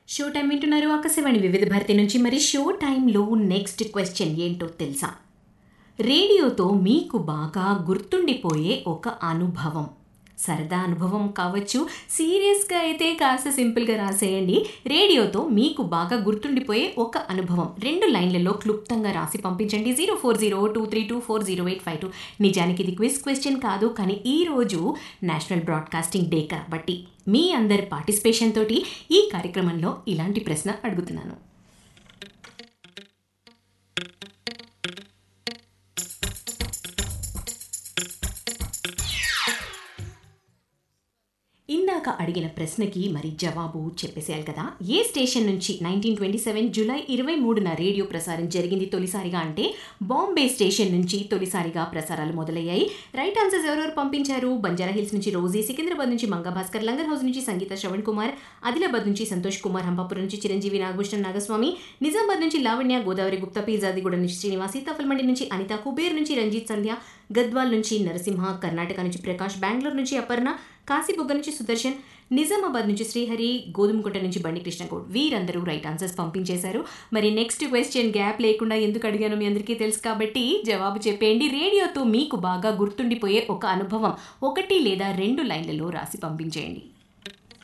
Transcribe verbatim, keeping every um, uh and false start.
Show time వింటున్నారు ఆకాశవాణి వివిధ భారతి నుంచి. మరి షో టైంలో నెక్స్ట్ క్వశ్చన్ ఏంటో తెలుసా? రేడియోతో మీకు బాగా గుర్తుండిపోయే ఒక అనుభవం, సరదా అనుభవం కావచ్చు, సీరియస్గా అయితే కాస్త సింపుల్గా రాసేయండి. రేడియోతో మీకు బాగా గుర్తుండిపోయే ఒక అనుభవం రెండు లైన్లలో క్లుప్తంగా రాసి పంపించండి. Zero four zero two three two four zero eight five two. నిజానికి ఇది క్విజ్ క్వశ్చన్ కాదు, కానీ ఈరోజు నేషనల్ బ్రాడ్కాస్టింగ్ డే కాబట్టి మీ అందరి పార్టిసిపేషన్ తోటి ఈ కార్యక్రమంలో ఇలాంటి ప్రశ్న అడుగుతున్నాను. ఇందాక అడిగిన ప్రశ్నకి మరి జవాబు చెప్పేసేయాలి కదా. ఏ స్టేషన్ నుంచి నైన్టీన్ ట్వంటీ సెవెన్ జూలై ఇరవై మూడున రేడియో ప్రసారం జరిగింది తొలిసారిగా అంటే బాంబే స్టేషన్ నుంచి తొలిసారిగా ప్రసారాలు మొదలయ్యాయి. రైట్ ఆన్సర్స్ ఎవరెవరు పంపించారు? బంజారా హిల్స్ నుంచి రోజీ, సికింద్రాబాద్ నుంచి మంగా భాస్కర్, లంగర్ హౌస్ నుంచి సంగీత శ్రవణ్ కుమార్, ఆదిలాబాద్ నుంచి సంతోష్ కుమార్, హంపాపురం నుంచి చిరంజీవి, నాగభూషణ్ నాగస్వామి, నిజామాబాద్ నుంచి లావణ్య, గోదావరి గుప్తా, పీర్జాదిగూడ నుంచి శ్రీనివాస్, సీతాఫల్మండి నుంచి అనిత, కుబేర్ నుంచి రంజిత్ సంధ్య, గద్వాల్ నుంచి నరసింహ, కర్ణాటక నుంచి ప్రకాష్, బెంగళూరు నుంచి అపర్ణ, కాశీబుగ్గ నుంచి సుదర్శన్, నిజామాబాద్ నుంచి శ్రీహరి, గోధుమకుంట నుంచి బండి కృష్ణగౌడ్, వీరందరూ రైట్ ఆన్సర్స్ పంపించేశారు. మరి నెక్స్ట్ క్వశ్చన్ గ్యాప్ లేకుండా ఎందుకు అడిగానో మీ అందరికీ తెలుసు కాబట్టి జవాబు చెప్పేయండి. రేడియోతో మీకు బాగా గుర్తుండిపోయే ఒక అనుభవం ఒకటి లేదా రెండు లైన్లలో రాసి పంపించేయండి.